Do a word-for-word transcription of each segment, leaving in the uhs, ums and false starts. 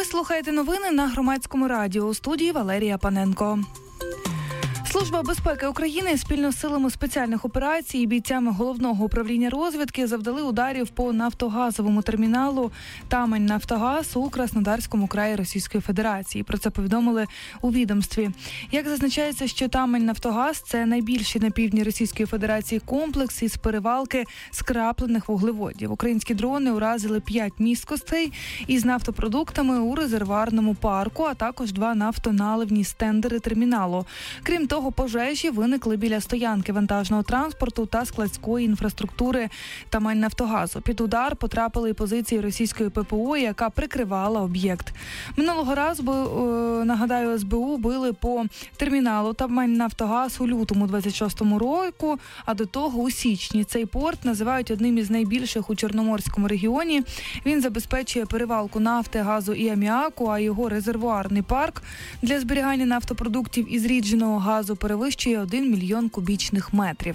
Ви слухаєте новини на Громадському радіо. У студії Валерія Паненко. Служба безпеки України спільно з силами спеціальних операцій і бійцями Головного управління розвідки завдали ударів по нафтогазовому терміналу «Тамань-Нафтогаз» у Краснодарському краї Російської Федерації. Про це повідомили у відомстві. Як зазначається, що «Тамань-Нафтогаз» – це найбільший на півдні Російської Федерації комплекс із перевалки скраплених вуглеводів. Українські дрони уразили п'ять місткостей із нафтопродуктами у резервуарному парку, а також два нафтоналивні стендери терміналу. Крім того, пожежі виникли біля стоянки вантажного транспорту та складської інфраструктури Тамань-Нафтогазу. Під удар потрапили і позиції російської ППО, яка прикривала об'єкт. Минулого разу, нагадаю, ес бе у били по терміналу Тамань-Нафтогаз у лютому двадцять шостому року, а до того у січні. Цей порт називають одним із найбільших у Чорноморському регіоні. Він забезпечує перевалку нафти, газу і аміаку, а його резервуарний парк для зберігання нафтопродуктів і зрідженого газу перевищує один мільйон кубічних метрів.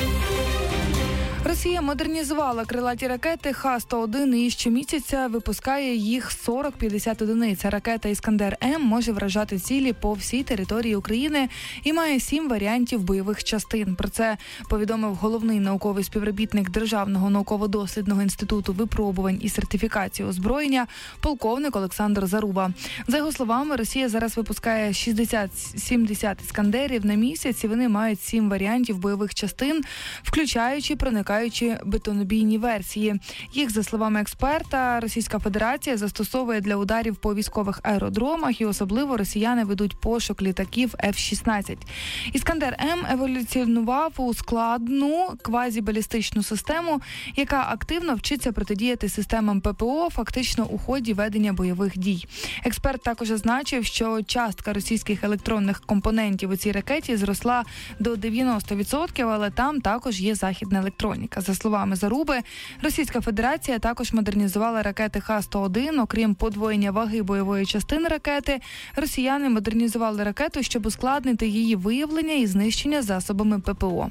Росія модернізувала крилаті ракети Х сто один і щомісяця випускає їх сорок-п'ятдесят одиниць. Ракета «Іскандер-М» може вражати цілі по всій території України і має сім варіантів бойових частин. Про це повідомив головний науковий співробітник Державного науково-дослідного інституту випробувань і сертифікації озброєння полковник Олександр Заруба. За його словами, Росія зараз випускає шістдесят-сімдесят «Іскандерів» на місяць, і вони мають сім варіантів бойових частин, включаючи проникаючи бетонобійні версії. Їх, за словами експерта, Російська Федерація застосовує для ударів по військових аеродромах, і особливо росіяни ведуть пошук літаків еф шістнадцять. «Іскандер-М» еволюціонував у складну квазібалістичну систему, яка активно вчиться протидіяти системам ППО фактично у ході ведення бойових дій. Експерт також зазначив, що частка російських електронних компонентів у цій ракеті зросла до дев'яносто відсотків, але там також є західна електроніка. За словами Заруби, Російська Федерація також модернізувала ракети Х сто один. Окрім подвоєння ваги бойової частини ракети, росіяни модернізували ракету, щоб ускладнити її виявлення і знищення засобами ППО.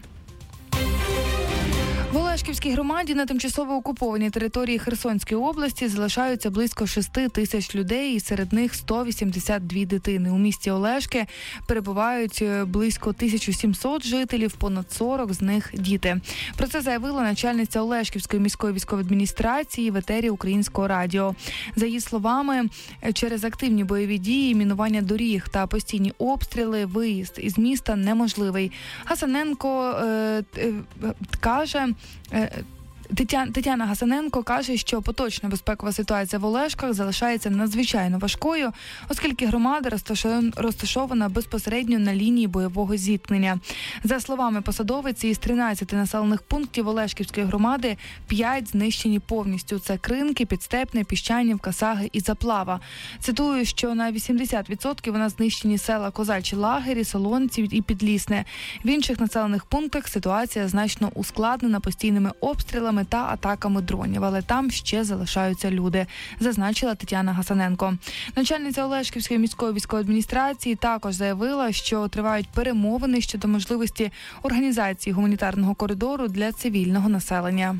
В Олешківській громаді на тимчасово окупованій території Херсонської області залишаються близько шести тисяч людей, і серед них сто вісімдесят дві дитини. У місті Олешки перебувають близько тисяча сімсот жителів, понад сорок з них діти. Про це заявила начальниця Олешківської міської військової адміністрації в етері Українського радіо. За її словами, через активні бойові дії, мінування доріг та постійні обстріли виїзд із міста неможливий. Гасаненко е, е, каже, Тетяна Гасаненко каже, що поточна безпекова ситуація в Олешках залишається надзвичайно важкою, оскільки громада розташована безпосередньо на лінії бойового зіткнення. За словами посадовиці, із тринадцяти населених пунктів Олешківської громади п'ять знищені повністю. Це Кринки, Підстепне, Піщанівка, Саги і Заплава. Цитую, що на вісімдесят відсотків вона знищені села Козачі Лагері, Солонці і Підлісне. В інших населених пунктах ситуація значно ускладнена постійними обстрілами та атаками дронів, але там ще залишаються люди, зазначила Тетяна Гасаненко. Начальниця Олешківської міської військової адміністрації також заявила, що тривають перемовини щодо можливості організації гуманітарного коридору для цивільного населення.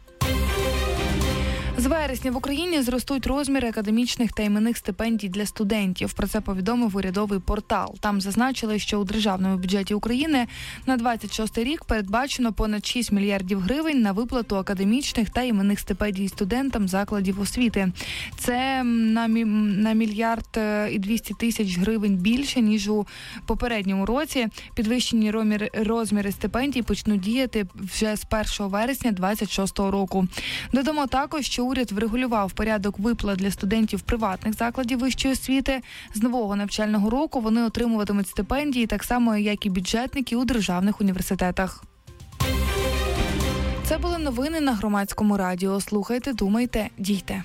З вересня в Україні зростуть розміри академічних та іменних стипендій для студентів. Про це повідомив урядовий портал. Там зазначили, що у державному бюджеті України на двадцять шостий рік передбачено понад шість мільярдів гривень на виплату академічних та іменних стипендій студентам закладів освіти. Це на, мі... на мільярд і двісті тисяч гривень більше, ніж у попередньому році. Підвищені розміри стипендій почнуть діяти вже з першого вересня двадцять шостого року. Додамо також, що уряд врегулював порядок виплат для студентів приватних закладів вищої освіти. З нового навчального року вони отримуватимуть стипендії так само, як і бюджетники у державних університетах. Це були новини на Громадському радіо. Слухайте, думайте, дійте.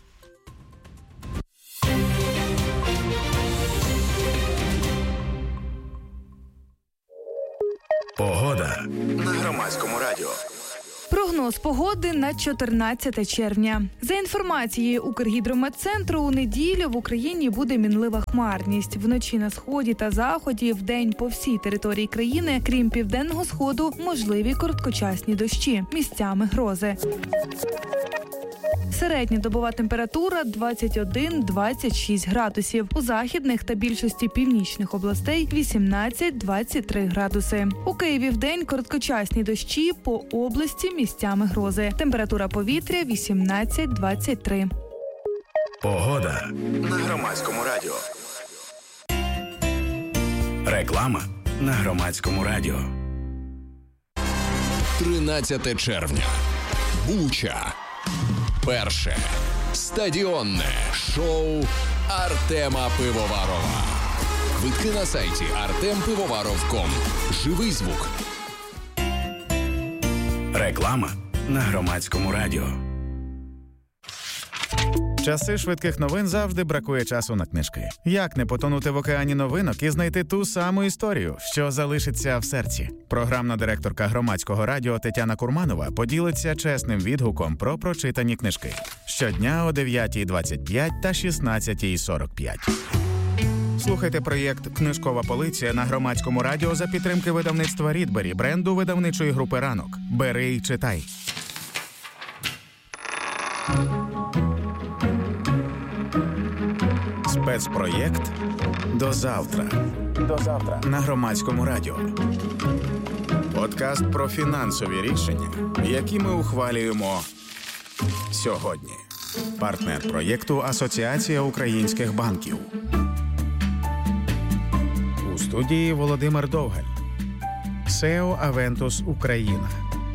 Погода на Громадському радіо. Прогноз погоди на чотирнадцяте червня. За інформацією Укргідрометцентру, у неділю в Україні буде мінлива хмарність. Вночі на сході та заході, вдень по всій території країни, крім південного сходу, можливі короткочасні дощі, місцями грози. Середня добова температура двадцять один - двадцять шість градусів. У західних та більшості північних областей вісімнадцять - двадцять три градуси. У Києві вдень короткочасні дощі, по області місцями грози. Температура повітря вісімнадцять - двадцять три. Погода на Громадському радіо. Реклама на Громадському радіо. тринадцяте червня. Буча. Перше стадіонне шоу Артема Пивоварова. Квитки на сайті артем пивоваров крапка ком. Живий звук. Реклама на Громадському радіо. Часи швидких новин завжди бракує часу на книжки. Як не потонути в океані новинок і знайти ту саму історію, що залишиться в серці? Програмна директорка Громадського радіо Тетяна Курманова поділиться чесним відгуком про прочитані книжки. Щодня о дев'ятій двадцять п'ять та шістнадцятій сорок п'ять. Слухайте проєкт «Книжкова полиця» на Громадському радіо за підтримки видавництва «Рідбері», бренду видавничої групи «Ранок». Бери й читай. Спецпроєкт «До завтра». До завтра на Громадському радіо. Подкаст про фінансові рішення, які ми ухвалюємо сьогодні. Партнер проєкту «Асоціація українських банків». У студії Володимир Довгаль. сео «Авентус Україна».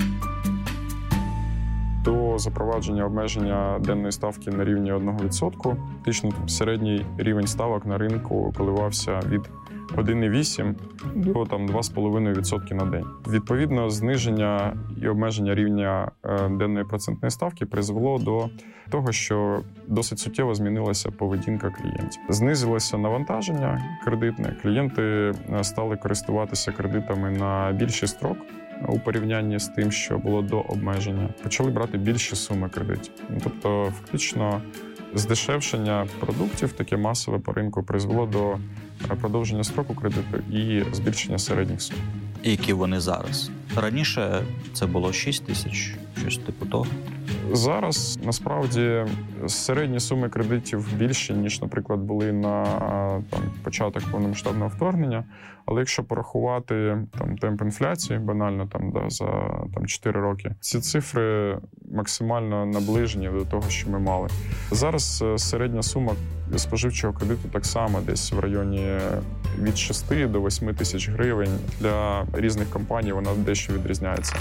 До запровадження обмеження денної ставки на рівні одного відсотка, фактично середній рівень ставок на ринку коливався від один цілих вісім до там два цілих п'ять відсотка на день. Відповідно, зниження і обмеження рівня денної процентної ставки призвело до того, що досить суттєво змінилася поведінка клієнтів. Знизилося навантаження кредитне, клієнти стали користуватися кредитами на більший строк, у порівнянні з тим, що було до обмеження, почали брати більші суми кредитів. Тобто, фактично, здешевшення продуктів, таке масове по ринку, призвело до продовження строку кредиту і збільшення середніх сум. І які вони зараз? Раніше це було шість тисяч, щось типу того. Зараз, насправді, середні суми кредитів більші, ніж, наприклад, були на там, початок повномасштабного вторгнення. Але якщо порахувати там, темп інфляції, банально там, да, за там, чотири роки, ці цифри максимально наближені до того, що ми мали. Зараз середня сума споживчого кредиту так само десь в районі від шести до восьми тисяч гривень. Для різних компаній вона дещо відрізняється.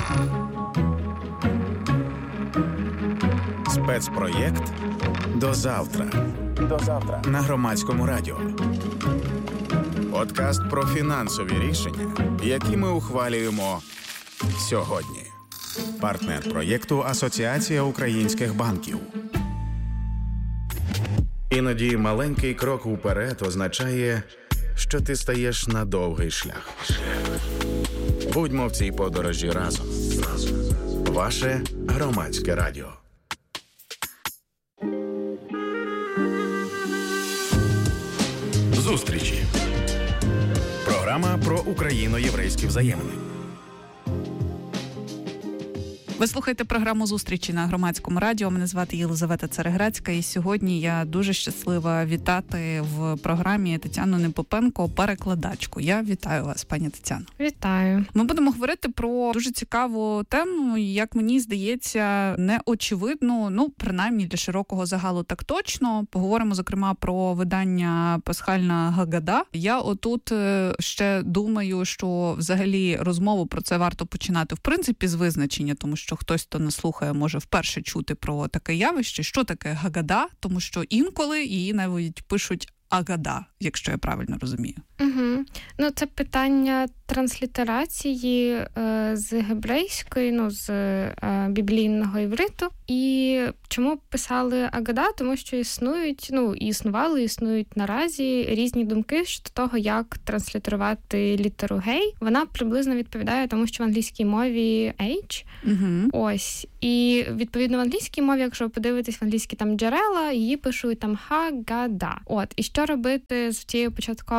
Спецпроєкт «До завтра». До завтра на Громадському радіо. Подкаст про фінансові рішення, які ми ухвалюємо сьогодні. Партнер проєкту «Асоціація українських банків». Іноді маленький крок уперед означає, що ти стаєш на довгий шлях. Будьмо в цій подорожі разом. Ваше Громадське радіо. Зустрічі. Програма про україно-єврейські взаємини. Ви слухаєте програму «Зустрічі» на Громадському радіо. Мене звати Єлизавета Цареграцька, і сьогодні я дуже щаслива вітати в програмі Тетяну Непопенко, перекладачку. Я вітаю вас, пані Тетяно. Вітаю. Ми будемо говорити про дуже цікаву тему, як мені здається, неочевидну, ну, принаймні для широкого загалу так точно. Поговоримо, зокрема, про видання «Пасхальна Гагада». Я отут ще думаю, що взагалі розмову про це варто починати, в принципі, з визначення, тому що що хтось, хто нас слухає, може вперше чути про таке явище. Що таке Гагада? Тому що інколи її навіть пишуть Агада, якщо я правильно розумію. Угу. Ну, це питання транслітерації е, з гебрейської, ну, з е, біблійного івриту. І чому писали Агада? Тому що існують, ну, і існували, існують наразі різні думки щодо того, як транслітерувати літеру гей. Вона приблизно відповідає тому, що в англійській мові H. Угу. Ось. І, відповідно, в англійській мові, якщо ви подивитесь в англійські там джерела, її пишуть там Хагада. От. І що робити з цією початковою H?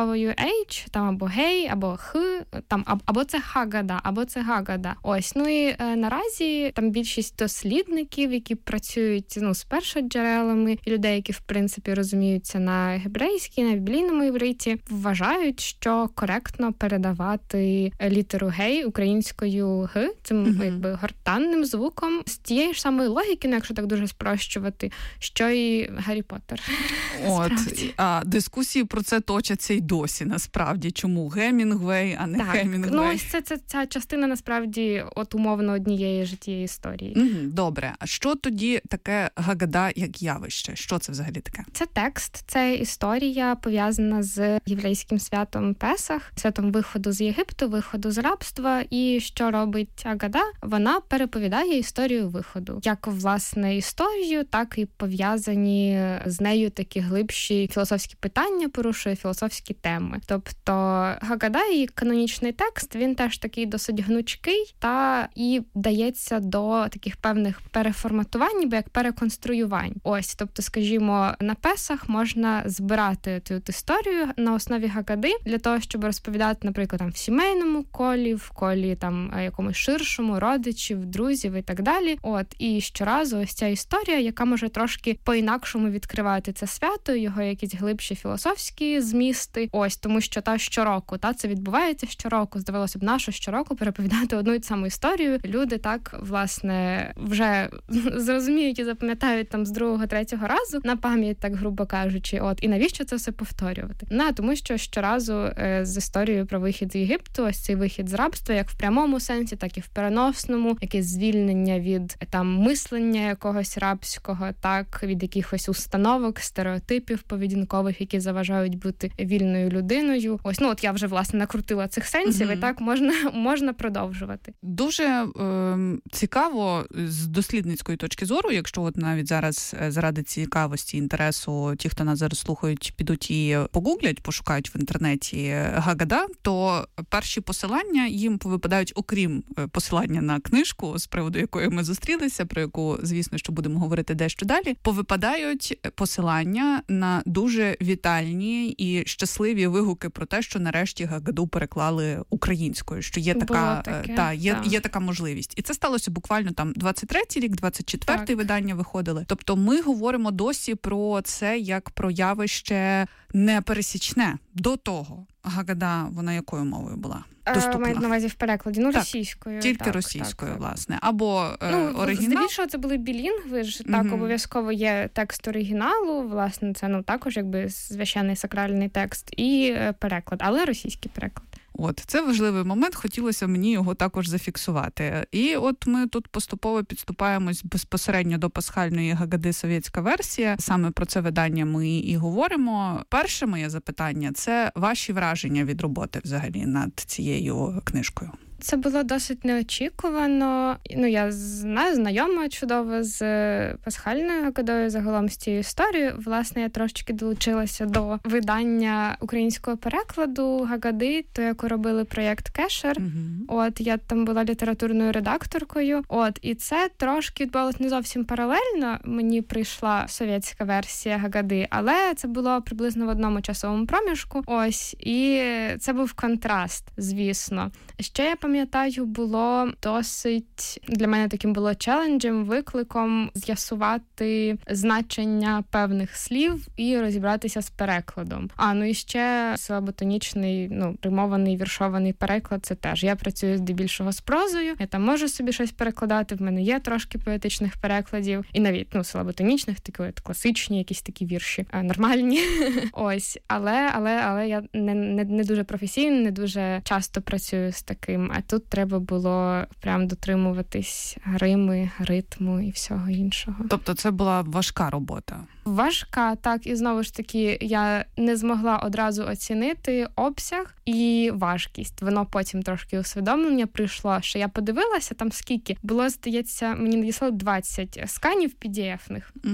H, там або гей, або х, там або це хагада, або це гагада. Ось, ну і е, наразі там більшість дослідників, які працюють, ну, з першоджерелами, і людей, які, в принципі, розуміються на гебрейській, на біблійному івриті, вважають, що коректно передавати літеру гей українською г, цим mm-hmm. якби гортанним звуком, з тієї ж самої логіки, ну, якщо так дуже спрощувати, що і Гаррі Поттер. От, а дискусії про це точаться й досі, насправді. Чому Гемінгвей, а не так, Хемінгвей? Ну, ось це, це ця частина, насправді, от умовно однієї ж тієї історії. Mm-hmm. Добре. А що тоді таке Гагада як явище? Що це взагалі таке? Це текст, це історія, пов'язана з єврейським святом Песах, святом виходу з Єгипту, виходу з рабства. І що робить Агада? Вона переповідає історію виходу. Як, власне, історію, так і пов'язані з нею такі глибші філософські питання, порушує філософські теми. Тобто Гагада, її канонічний текст, він теж такий досить гнучкий та і дається до таких певних переформатувань, ніби як переконструювань. Ось, тобто, скажімо, на Песах можна збирати цю історію на основі Гагади для того, щоб розповідати, наприклад, там в сімейному колі, в колі там якомусь ширшому, родичів, друзів і так далі. От, і щоразу ось ця історія, яка може трошки по-інакшому відкривати це свято, його якісь глибші філософські змісти. Ось, тому що та щороку, та це відбувається щороку. Здавалося б, нашу щороку переповідати одну і саму історію. Люди так, власне, вже зрозуміють і запам'ятають там з другого, третього разу на пам'ять, так грубо кажучи. От, і навіщо це все повторювати? На, тому що щоразу е, з історією про вихід з Єгипту, ось цей вихід з рабства, як в прямому сенсі, так і в переносному, якесь звільнення від там мислення якогось рабського, так, від якихось установок, стереотипів поведінкових, які заважають бути вільною людиною. Ось, ну от я вже, власне, накрутила цих сенсів, угу. і так можна, можна продовжувати. Дуже е, цікаво з дослідницької точки зору, якщо от навіть зараз заради цікавості, інтересу, ті, хто нас зараз слухають, підуть і погуглять, пошукають в інтернеті Гагада, то перші посилання їм повипадають, окрім посилання на книжку, з приводу якої ми зустрілися, про яку, звісно, що будемо говорити дещо далі, повипадають посилання на дуже вітальні і щасливі вигуки про те, що нарешті Гагаду переклали українською, що є така, таке, та, є, та. є така можливість. І це сталося буквально там двадцять третій рік, двадцять четвертий видання виходили. Тобто ми говоримо досі про це як про явище непересічне. До того Гагада, вона якою мовою була? Доступна. Мають на увазі в перекладі, ну, так, російською. Тільки так, російською, так, власне. Або е, ну, оригінал. Здебільшого це були білінгви, ж, так, mm-hmm. обов'язково є текст оригіналу, власне, це, ну, також, якби, священний сакральний текст і е, переклад, але російський переклад. От, це важливий момент, хотілося мені його також зафіксувати. І от ми тут поступово підступаємось безпосередньо до пасхальної Гагади совєтська версія. Саме про це видання ми і говоримо. Перше моє запитання – це ваші враження від роботи взагалі над цією книжкою. Це було досить неочікувано. Ну, я знаю, знайома чудово з пасхальною Гагадою, загалом з цією історією. Власне, я трошечки долучилася до видання українського перекладу Гагади, то, яку робили проєкт Кешер. Mm-hmm. От, я там була літературною редакторкою. От, і це трошки відбувалося не зовсім паралельно. Мені прийшла совєтська версія Гагади, але це було приблизно в одному часовому проміжку. Ось, і це був контраст, звісно. Ще я пам'ятаю, було досить, для мене таким було челенджем, викликом з'ясувати значення певних слів і розібратися з перекладом. А, ну і ще силаботонічний, ну, римований, віршований переклад, це теж. Я працюю здебільшого з прозою, я там можу собі щось перекладати, в мене є трошки поетичних перекладів, і навіть, ну, силаботонічних, такі от класичні якісь такі вірші, а, нормальні. Ось, але, але, але я не, не, не дуже професійно, не дуже часто працюю з таким. А тут треба було прям дотримуватись рими, ритму і всього іншого. Тобто це була важка робота? Важка, так. І знову ж таки, я не змогла одразу оцінити обсяг і важкість. Воно потім трошки усвідомлення прийшло, що я подивилася, там скільки. Було, здається, мені надіслали двадцять сканів пі ді еф-них. Угу.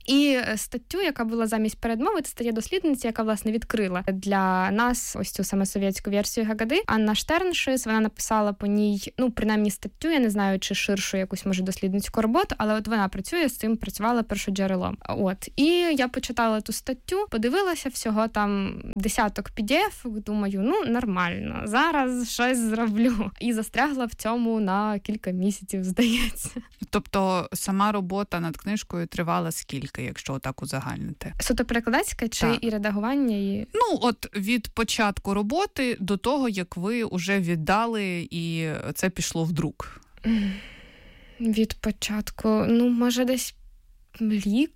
І статтю, яка була замість передмови, це стаття дослідниці, яка, власне, відкрила для нас ось цю саме совєтську версію Гагади. Анна Штерншис, вона написала по ній, ну, принаймні статтю, я не знаю, чи ширшу якусь, може, дослідницьку роботу, але от вона працює з цим, працювала першоджерелом. От. І я почитала ту статтю, подивилася всього там десяток пі ді еф, думаю, ну, нормально, зараз щось зроблю. І застрягла в цьому на кілька місяців, здається. Тобто сама робота над книжкою тривала скільки, якщо так узагальнити? Суто перекладацька чи так. І редагування? І... Ну, от від початку роботи до того, як ви вже віддали і це пішло в друк. Від початку, ну, може, десь рік,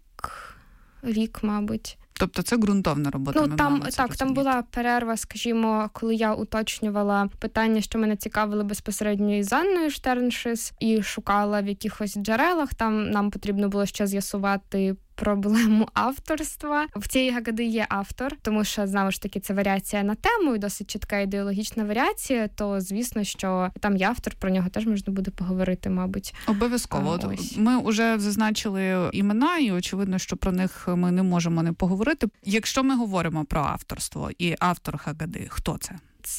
рік, мабуть. Тобто це ґрунтовна робота? Ну, там, так, розуміти. Там була перерва, скажімо, коли я уточнювала питання, що мене цікавили безпосередньо із Анною Штерншис, і шукала в якихось джерелах. Там нам потрібно було ще з'ясувати проблему авторства. В цій Гагади є автор, тому що, знову ж таки, це варіація на тему і досить чітка ідеологічна варіація, то, звісно, що там є автор, про нього теж можна буде поговорити, мабуть. Обов'язково. А, ось. Ми вже зазначили імена, і очевидно, що про них ми не можемо не поговорити. Якщо ми говоримо про авторство і автор Гагади, хто це?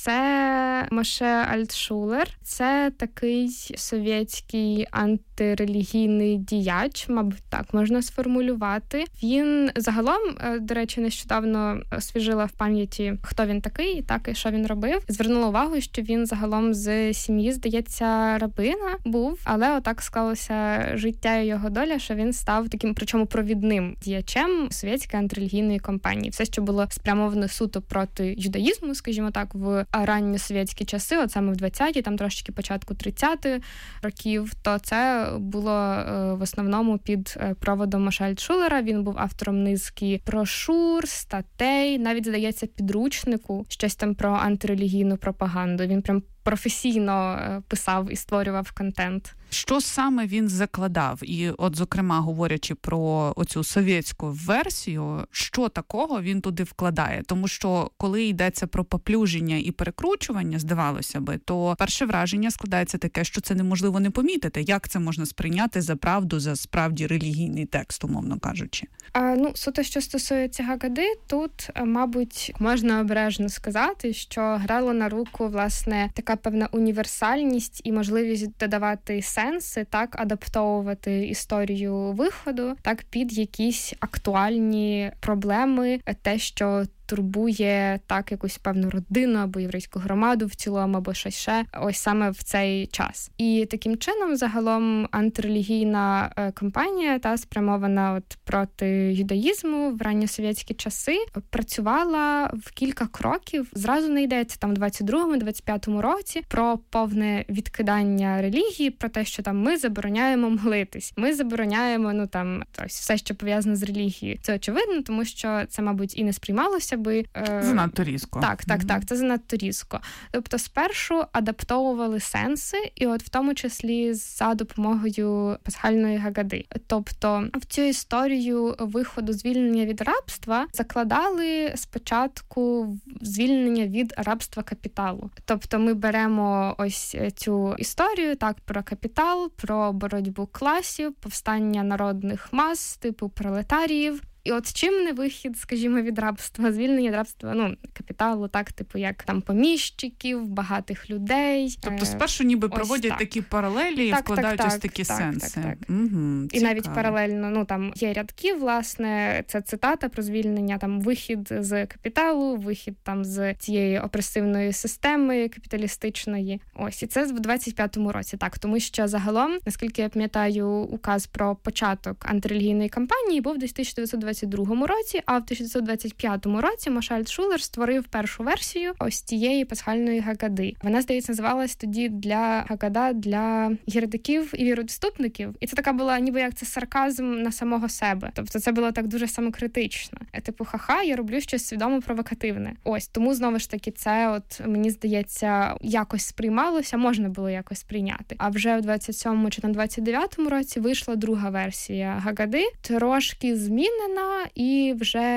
Це Моше Альтшулер. Це такий совєтський антирелігійний діяч, мабуть, так можна сформулювати. Він загалом, до речі, нещодавно освіжила в пам'яті, хто він такий, так і що він робив. Звернула увагу, що він загалом з сім'ї, здається, рабина був, але отак склалося життя і його доля, що він став таким, причому провідним діячем совєтської антирелігійної кампанії. Все, що було спрямовано суто проти юдаїзму, скажімо так, в ранньосовєтські часи, от саме в двадцяті, там трошки початку тридцятих років, то це було в основному під проводом Моше Альтшулера. Він був автором низки брошур, статей, навіть, здається, підручнику, щось там про антирелігійну пропаганду. Він прям професійно писав і створював контент. Що саме він закладав? І от, зокрема, говорячи про оцю совєтську версію, що такого він туди вкладає? Тому що, коли йдеться про поплюження і перекручування, здавалося би, то перше враження складається таке, що це неможливо не помітити. Як це можна сприйняти за правду, за справді релігійний текст, умовно кажучи? А, ну, суто, що стосується Гагади, тут, мабуть, можна обережно сказати, що грало на руку, власне, така певна універсальність і можливість додавати сенси, так, адаптовувати історію виходу, так, під якісь актуальні проблеми, те, що турбує так якусь певну родину або єврейську громаду в цілому, або щось ще, ось саме в цей час. І таким чином, загалом, антирелігійна кампанія, та спрямована от проти юдаїзму в ранньосовєтські часи, працювала в кілька кроків. Зразу не йдеться там в двадцять другому - двадцять п'ятому році про повне відкидання релігії, про те, що там ми забороняємо молитись, ми забороняємо, ну там, ось все, що пов'язано з релігією. Це очевидно, тому що це, мабуть, і не сприймалося би... Е... Занадто різко. Так, так, mm-hmm. так, це занадто різко. Тобто спершу адаптовували сенси, і от в тому числі за допомогою пасхальної Гагади. Тобто в цю історію виходу звільнення від рабства закладали спочатку звільнення від рабства капіталу. Тобто ми беремо ось цю історію, так, про капітал, про боротьбу класів, повстання народних мас, типу пролетаріїв. І от чим не вихід, скажімо, від рабства, звільнення від рабства, ну, капіталу, так, типу, як там поміщиків, багатих людей. Тобто спершу ніби проводять так. такі паралелі і так, вкладають так, ось так, такі так, сенси. Так, так. Угу, і навіть паралельно, ну, там є рядки, власне, це цитата про звільнення, там, вихід з капіталу, вихід там з цієї опресивної системи капіталістичної. Ось, і це в двадцять п'ятому році, так, тому що загалом, наскільки я пам'ятаю, указ про початок антирелігійної кампанії був десь тисяча дев'ятсот двадцять другому році, а в тисяча дев'ятсот двадцять п'ятому році Моше Альтшулер створив першу версію ось цієї пасхальної Гагади. Вона, здається, називалась тоді для Гагада для єретиків і віродоступників. І це така була, ніби як це сарказм на самого себе. Тобто це було так дуже самокритично. Типу, ха-ха, я роблю щось свідомо провокативне. Ось, тому, знову ж таки, це, от, мені здається, якось сприймалося, можна було якось сприйняти. А вже в двадцять сьомому чи на двадцять дев'ятому році вийшла друга версія Гагади, трошки змінена, і вже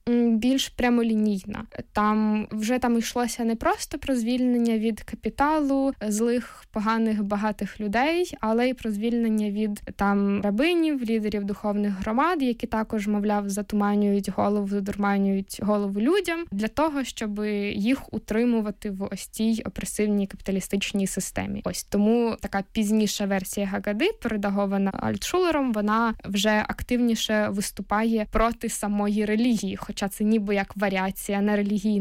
більш прямолінійна. Там вже там йшлося не просто про звільнення від капіталу, злих, поганих, багатих людей, але й про звільнення від там рабинів, лідерів духовних громад, які також, мовляв, затуманюють голову, задурманюють голову людям для того, щоб їх утримувати в ось цій опресивній капіталістичній системі. Ось тому така пізніша версія Гагади, передагована Альтшулером, вона вже активніше виступає проти самої релігії, хоча це ніби як варіація на релігійну